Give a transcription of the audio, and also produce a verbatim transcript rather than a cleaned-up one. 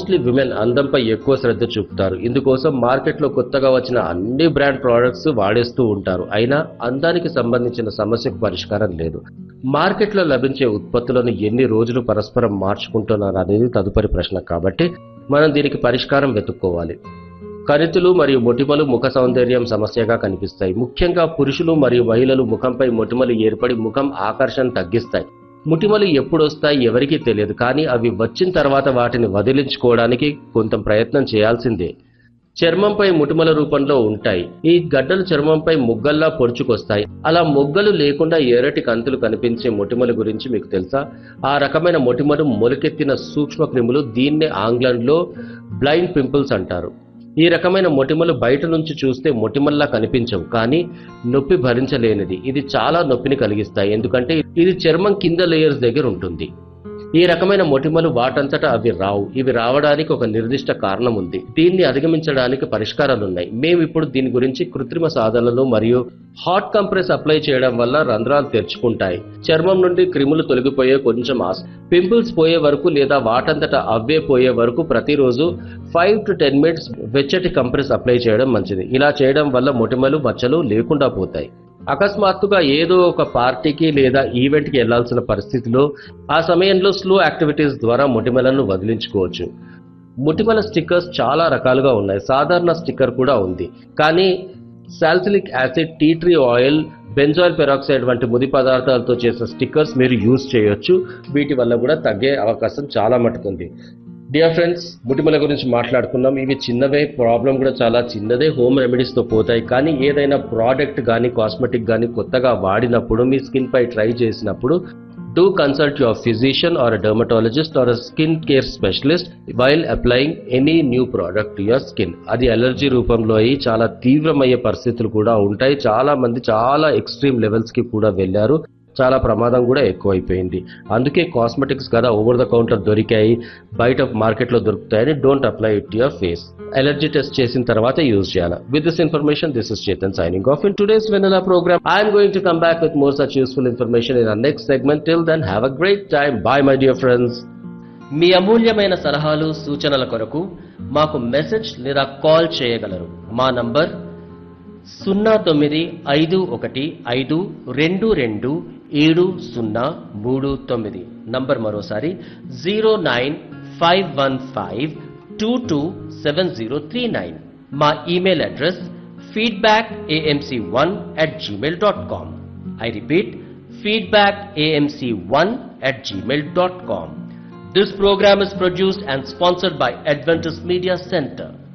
Mostly women అందంపై ఎక్కువ శ్రద్ధ చూపుతారు. ఇందుకోసం మార్కెట్లో కొత్తగా వచ్చిన అన్ని బ్రాండ్ ప్రోడక్ట్స్ వాడేస్తూ ఉంటారు. అయినా అందానికి సంబంధించిన సమస్యకు పరిష్కారం లేదు. మార్కెట్లో లభించే ఉత్పత్తులను ఎన్ని రోజులు పరస్పరం మార్చుకుంటున్నారు అనేది తదుపరి ప్రశ్న. కాబట్టి మనం దీనికి పరిష్కారం వెతుక్కోవాలి. కణితులు మరియు మొటిమలు ముఖ సౌందర్యం సమస్యగా కనిపిస్తాయి. ముఖ్యంగా పురుషులు మరియు మహిళలు ముఖంపై మొటిమలు ఏర్పడి ముఖం ఆకర్షణ తగ్గిస్తాయి. మొటిమలు ఎప్పుడు వస్తాయి ఎవరికీ తెలియదు, కానీ అవి వచ్చిన తర్వాత వాటిని వదిలించుకోవడానికి కొంత ప్రయత్నం చేయాల్సిందే. చర్మంపై మొటిమల రూపంలో ఉంటాయి. ఈ గడ్డలు చర్మంపై మొగ్గల్లా పొడుచుకొస్తాయి. అలా మొగ్గలు లేకుండా ఎర్రటి కంతులు కనిపించే మొటిమల గురించి మీకు తెలుసా? ఆ రకమైన మొటిమలు మొలకెత్తిన సూక్ష్మ క్రిములు. దీన్నే ఆంగ్లంలో బ్లైండ్ పింపుల్స్ అంటారు. ఈ రకమైన మొటిమలు బయట నుంచి చూస్తే మొటిమల్లా కనిపించవు, కానీ నొప్పి భరించలేనిది. ఇది చాలా నొప్పిని కలిగిస్తాయి, ఎందుకంటే ఇది చర్మం కింద లేయర్స్ దగ్గర ఉంటుంది. ఈ రకమైన మొటిమలు వాటంతటా అవి రావు. ఇవి రావడానికి ఒక నిర్దిష్ట కారణం ఉంది. దీన్ని అధిగమించడానికి పరిష్కారాలున్నాయి. మేము ఇప్పుడు దీని గురించి కృత్రిమ సాధనలు మరియు హాట్ కంప్రెస్ అప్లై చేయడం వల్ల రంధ్రాలు తెరుచుకుంటాయి. చర్మం నుండి క్రిములు తొలగిపోయే కొంచెం ఆస్ పింపుల్స్ పోయే వరకు లేదా వాటంతటా అవే పోయే వరకు ప్రతిరోజు five to ten minutes వెచ్చటి compress apply చేయడం మంచిది. ఇలా చేయడం వల్ల మొటిమలు మచ్చలు లేకుండా పోతాయి. అకస్మాత్తుగా ఏదో ఒక పార్టీకి లేదా ఈవెంట్కి వెళ్లాల్సిన పరిస్థితిలో ఆ సమయంలో స్లో యాక్టివిటీస్ ద్వారా మొటిమలను వదిలించుకోవచ్చు. మొటిమల స్టిక్కర్స్ చాలా రకాలుగా ఉన్నాయి. సాధారణ స్టిక్కర్ కూడా ఉంది, కానీ salicylic acid, tea tree oil, benzoyl peroxide వంటి ముడి పదార్థాలతో చేసిన స్టిక్కర్స్ మీరు యూజ్ చేయొచ్చు. వీటి వల్ల కూడా తగ్గే అవకాశం చాలా మటుకుంది. డియర్ ఫ్రెండ్స్, మొటిమల గురించి మాట్లాడుకున్నాం. ఇవి చిన్నవే, ప్రాబ్లం కూడా చాలా చిన్నదే. హోమ్ రెమెడీస్తో పోతాయి. కానీ ఏదైనా ప్రోడక్ట్ కానీ కాస్మెటిక్ కానీ కొత్తగా వాడినప్పుడు, మీ స్కిన్ పై ట్రై చేసినప్పుడు, do consult your physician are a dermatologist are a skin care specialist while applying any new product to your skin. అది అలర్జీ రూపంలో అయ్యి చాలా తీవ్రమయ్యే పరిస్థితులు కూడా ఉంటాయి. చాలా మంది చాలా ఎక్స్ట్రీమ్ లెవెల్స్ కి కూడా వెళ్ళారు. చాలా ప్రమాదం కూడా ఎక్కువైపోయింది. అందుకే కాస్మెటిక్స్ కదా ఓవర్ ద కౌంటర్ దొరికాయి, బయట మార్కెట్లో దొరుకుతాయని don't apply it your face. Allergy test చేసిన తర్వాత యూజ్ చేయాలి. With this information, this is Chetan signing off. In today's Vanilla program, I am going to come back with more such useful information in our next segment. Till then, have a great time. Bye, my dear friends. మీ అమూల్యమైన సలహాలు సూచనల కొరకు మాకు message లేదా call చేయగలరు. మా number సున్నా తొమ్మిది ఐదు ఒకటి ఐదు రెండు రెండు ఏడు సున్నా మూడు తొమ్మిది. నంబర్ మరోసారి zero nine five one five two two seven zero three nine. మా email address feedback AMC one at Gmail dot com. I repeat, feedback AMC one at Gmail dot com. This program is produced and sponsored by Adventist Media Center.